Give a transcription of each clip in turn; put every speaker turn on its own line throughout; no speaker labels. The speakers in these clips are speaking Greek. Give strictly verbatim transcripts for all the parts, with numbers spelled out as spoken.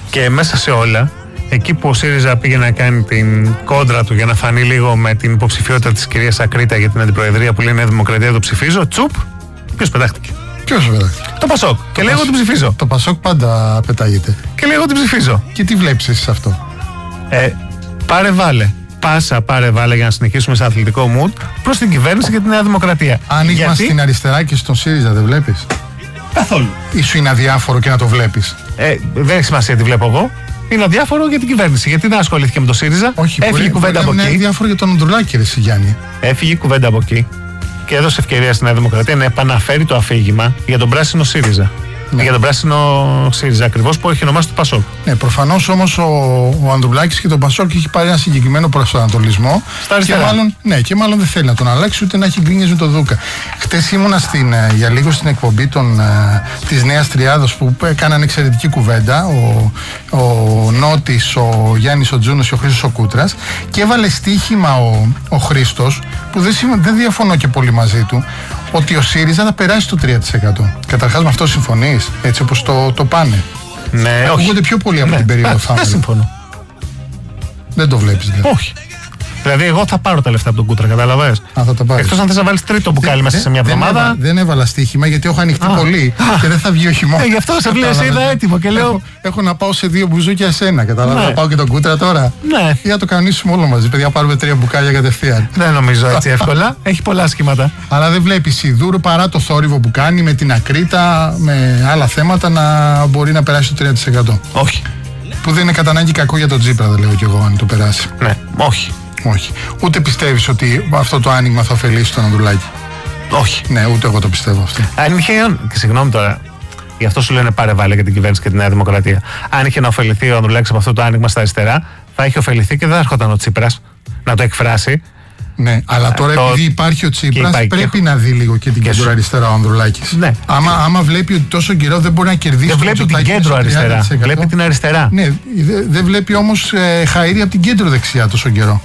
Και μέσα σε όλα, εκεί που ο ΣΥΡΙΖΑ πήγε να κάνει την κόντρα του για να φανεί λίγο με την υποψηφιότητα της κυρίας Ακρίτα για την αντιπροεδρία που λέει Νέα Δημοκρατία, το ψηφίζω, τσουπ, ποιος πετάχτηκε?
Ποιος πετάχτηκε?
Το Πασόκ. Το και λέει εγώ την ψηφίζω.
Το Πασόκ πάντα πετάγεται.
Και λέει εγώ την ψηφίζω.
Και τι βλέπεις εσύ σε αυτό?
Ε, πάρε βάλε. Πάσα πάρε βάλε για να συνεχίσουμε σε αθλητικό mood προς την κυβέρνηση και τη Νέα Δημοκρατία.
Άνοιγμα Γιατί... στην αριστερά και στον ΣΥΡΙΖΑ δεν βλέπεις?
Καθόλου.
Ή σου είναι αδιάφορο και να το βλέπεις?
Ε, δεν έχει σημασία τι βλέπω εγώ. Είναι αδιάφορο για την κυβέρνηση. Γιατί δεν ασχολήθηκε με το ΣΥΡΙΖΑ?
Όχι,
έφυγε
μπορεί,
η κουβέντα
μπορεί
από
εκεί. Είναι αδιάφορο για τον Ανδρουλάκη, ρε Γιάννη.
Έφυγε η κουβέντα από εκεί και έδωσε ευκαιρία στη Νέα Δημοκρατία να επαναφέρει το αφήγημα για τον πράσινο ΣΥΡΙΖΑ. Ναι. Για τον πράσινο ΣΥΡΙΖΑ ακριβώς που έχει ονομάσει το Πασόκ.
Ναι, προφανώς όμως ο, ο Ανδρουλάκης και τον Πασόκ έχει πάρει ένα συγκεκριμένο προσανατολισμό.
Στα αριστερά.
Και μάλλον, ναι, και μάλλον δεν θέλει να τον αλλάξει ούτε να έχει γκρίνιες με τον Δούκα. Χτες ήμουνα στην, για λίγο στην εκπομπή των, της Νέας Τριάδος που έκαναν εξαιρετική κουβέντα. Ο, ο Νότης, ο Γιάννης ο Τζούνος και ο Χρήστος ο Κούτρας. Και έβαλε στοίχημα ο, ο Χρήστος, που δεν, δεν διαφωνώ και πολύ μαζί του, ότι ο ΣΥΡΙΖΑ θα περάσει το τρία τοις εκατό. Καταρχάς με αυτό συμφωνείς, έτσι όπως το, το πάνε?
Ναι,
ακούγονται πιο πολύ από
ναι,
την περίοδο Φάμελ.
Δεν συμφωνώ.
Δεν το βλέπεις δηλαδή?
Όχι. Δηλαδή, εγώ θα πάρω τα λεφτά από τον Κούτρα, καταλαβαίνεις.
Α, θα τα πάρεις.
Εκτός αν θες να βάλεις τρίτο μπουκάλι μέσα σε μια εβδομάδα.
Δεν, δεν έβαλα στοίχημα γιατί έχω ανοιχτεί Α. πολύ και δεν θα βγει ο χειμώνας.
Ε, γι' αυτό σε βλέπεις, είδα έτοιμο και λέω.
Έχω, έχω να πάω σε δύο μπουζούκια εσένα, κατάλαβα. Ναι. Να πάω και τον Κούτρα τώρα.
Ναι.
Για να το κανονίσουμε όλο μαζί. Παιδιά, πάρουμε τρία μπουκάλια κατευθείαν.
Δεν νομίζω έτσι εύκολα. Έχει πολλά σχήματα.
Αλλά δεν βλέπει Σιδούρο παρά το θόρυβο που κάνει με την Ακρίτα, με άλλα θέματα να μπορεί να περάσει το τρία τοις εκατό.
Όχι.
Που δεν είναι κατά ανάγκη κακό για τον Τζίπρα, δεν λέω κι εγώ, αν το περάσει.
Ναι, όχι.
Όχι. Ούτε πιστεύεις ότι αυτό το άνοιγμα θα ωφελήσει τον Ανδρουλάκη?
Όχι.
Ναι, ούτε εγώ το πιστεύω αυτό.
Αν είχε. Και συγγνώμη τώρα, γι' αυτό σου λένε πάρε βάλε για την κυβέρνηση και τη Νέα Δημοκρατία. Αν είχε να ωφεληθεί ο Ανδρουλάκης από αυτό το άνοιγμα στα αριστερά, θα είχε ωφεληθεί και δεν θα έρχονταν ο Τσίπρας να το εκφράσει.
Ναι, αλλά τώρα το... επειδή υπάρχει ο Τσίπρας πρέπει και... να δει λίγο και την κέντρο αριστερά ο Ανδρουλάκης.
Ναι.
Άμα, άμα βλέπει ότι τόσο καιρό δεν μπορεί να κερδίσει.
Δεν βλέπει την κέντρο αριστερά. Βλέπει την αριστερά.
Ναι, δεν δε βλέπει όμως ε, χαΐρι από την κέντρο δεξιά τόσο καιρό.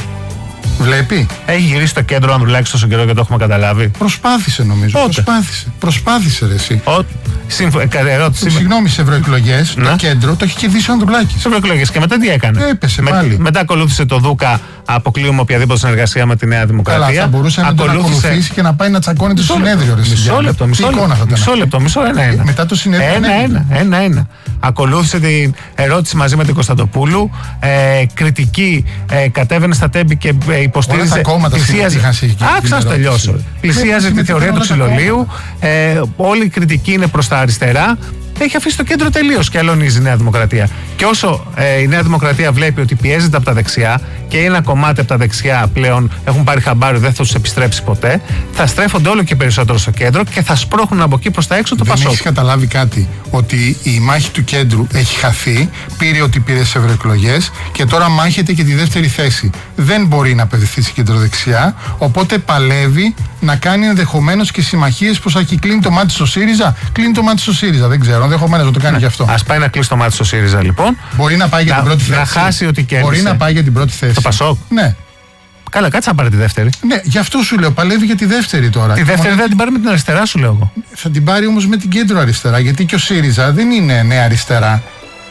Βλέπει.
Έχει γυρίσει το κέντρο Ανδρουλάκης τόσο καιρό και το έχουμε καταλάβει.
Προσπάθησε νομίζω. Πότε? Προσπάθησε. Προσπάθησε ρε εσύ.
Ο... Σύμφω... ερώτηση.
Συγγνώμη, σε ευρωεκλογές το κέντρο το έχει κερδίσει ο Ανδρουλάκης.
Σε ευρωεκλογές και μετά τι έκανε?
Έπεσε
με...
πάλι.
Μετά ακολούθησε το Δούκα, αποκλείουμε οποιαδήποτε συνεργασία με τη Νέα Δημοκρατία.
Καλά, θα μπορούσε να τον ακολουθήσει και να πάει να τσακώνεται στο συνέδριο.
Μισό λεπτό, μισό λεπτό, μισό ένα-ένα.
Μετά το συνέδριο.
Ένα-ένα. Ένα-ένα. Ακολούθησε την ερώτηση μαζί με την Κωνσταντοπούλου. Ε, κριτική, ε, κατέβαινε στα τέμπη και ε, υποστήριζε.
Όλα τα κόμματα πλησίαζε.
Άξα να τελειώσω. Πλησίαζε τη θεωρία του ξυλολίου. Ε, όλη η κριτική είναι προς τα αριστερά. Έχει αφήσει το κέντρο τελείως και αλωνίζει η Νέα Δημοκρατία. Και όσο ε, η Νέα Δημοκρατία βλέπει ότι πιέζεται από τα δεξιά και ένα κομμάτι από τα δεξιά πλέον έχουν πάρει χαμπάρι, δεν θα τους επιστρέψει ποτέ, θα στρέφονται όλο και περισσότερο στο κέντρο και θα σπρώχνουν από εκεί προς τα έξω το Πασόκ.
Δεν έχεις καταλάβει κάτι? Ότι η μάχη του κέντρου έχει χαθεί, πήρε ό,τι πήρε σε ευρωεκλογές και τώρα μάχεται και τη δεύτερη θέση. Δεν μπορεί να απευθυνθεί στην κεντροδεξιά, οπότε παλεύει να κάνει ενδεχομένως και συμμαχίες προς εκεί. Κλείνει το μάτι στο ΣΥΡΙΖΑ, κλείνει το μάτι στο ΣΥΡΙΖΑ, δεν ξέρω. Ενδεχομένως να το κάνει
ναι.
γι' αυτό.
Ας πάει να κλείσει το μάτι στο ΣΥΡΙΖΑ λοιπόν.
Μπορεί να πάει για
να,
την πρώτη
να
θέση.
Να χάσει ότι κέρδισε.
Μπορεί να πάει για την πρώτη θέση.
Το Πασόκ.
Ναι.
Καλά, κάτσε να πάρει τη δεύτερη.
Ναι, γι' αυτό σου λέω. Παλεύει για τη δεύτερη τώρα.
Τη δεύτερη δεν θα την πάρει με την αριστερά, σου λέω εγώ.
Θα την πάρει όμως με την κέντρο αριστερά. Γιατί και ο ΣΥΡΙΖΑ δεν είναι νέα αριστερά.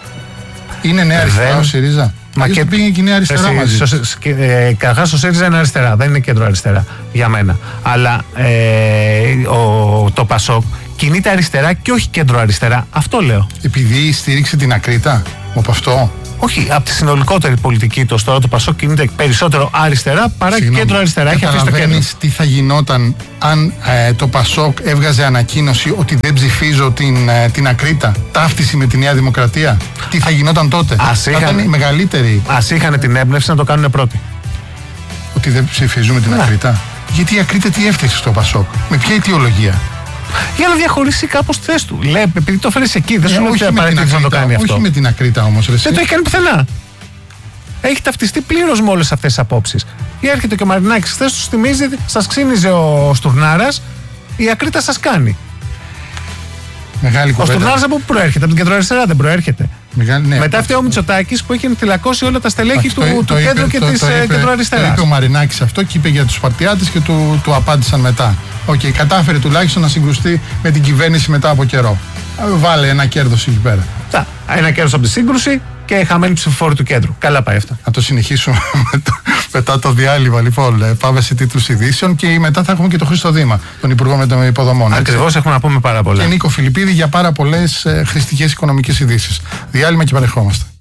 Είναι νέα αριστερά δεν... ο ΣΥΡΙΖΑ. Μα και πήγε και η νέα αριστερά μαζί.
Ε, Καταρχάς ο ΣΥΡΙΖΑ είναι αριστερά, δεν είναι κέντρο αριστερά για μένα. Αλλά ε, ο, το Πασόκ κινείται αριστερά και όχι κέντρο αριστερά. Αυτό λέω.
Επειδή στήριξε την Ακρίτα, από αυτό.
Όχι, από τη συνολικότερη πολιτική του τώρα το Πασόκ κινείται περισσότερο αριστερά παρά
Συγγνώμη,
κέντρο αριστερά. Έχει αφήσει το κέντρο.
Τι θα γινόταν αν ε, το Πασόκ έβγαζε ανακοίνωση ότι δεν ψηφίζω την, ε, την Ακρίτα, ταύτιση με τη Νέα Δημοκρατία? Τι θα γινόταν τότε?
Ας
θα
είχαν,
ήταν η μεγαλύτερη.
Ας είχαν την έμπνευση να το κάνουν πρώτοι.
Ότι δεν ψηφίζουμε την
να.
Ακρίτα. Γιατί η Ακρίτα τι έφτιαξε στο Πασόκ? Με ποια αιτιολογία?
Για να διαχωρίσει κάπως τη θέση του. Λέει, επειδή το φέρεις εκεί, δεν σου λέει ότι απαραίτητο να το κάνει αυτό.
Όχι με την Ακρίτα όμως. Ρε,
δεν το έχει κάνει πουθενά. Έχει ταυτιστεί πλήρως με όλες αυτές τις απόψεις. Ή έρχεται και ο Μαρινάκης χθες του θυμίζει, σας ξύνιζε ο Στουρνάρας, η Ακρίτα σας κάνει.
Μεγάλη
ο Στουρνάρας από πού προέρχεται? Από την κεντροαριστερά δεν προέρχεται?
Μεγάλη, ναι.
Μετά φταίει ο Μητσοτάκης που έχει ενθυλακώσει όλα τα στελέχη του,
το,
του
το
κέντρου
είπε,
και της κεντροαριστεράς.
Το είπε ο Μαρινάκης αυτό και είπε για τους Σπαρτιάτες και του, του απάντησαν μετά. Οκ, okay, κατάφερε τουλάχιστον να συγκρουστεί με την κυβέρνηση μετά από καιρό. βάλε ένα κέρδος εκεί πέρα.
Τα, ένα κέρδος από τη σύγκρουση και χαμένη ψηφοφόρη του κέντρου. Καλά πάει αυτό.
Να το συνεχίσουμε μετά το διάλειμμα. Λοιπόν, πάμε σε τίτλους ειδήσεων και μετά θα έχουμε και τον Χρήστο Δήμα, τον Υπουργό με των Υποδομών.
Ακριβώς, έχουμε να πούμε πάρα πολλά.
Και Νίκο Φιλιππίδη για πάρα πολλές ε, χρηστικές οικονομικές ειδήσεις. Διάλειμμα και παρεχόμαστε.